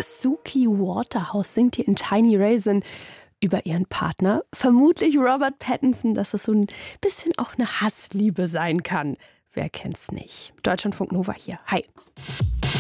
Suki Waterhouse singt hier in Tiny Raisin über ihren Partner. Vermutlich Robert Pattinson, dass es so ein bisschen auch eine Hassliebe sein kann. Wer kennt's nicht? Deutschlandfunk Nova hier. Hi.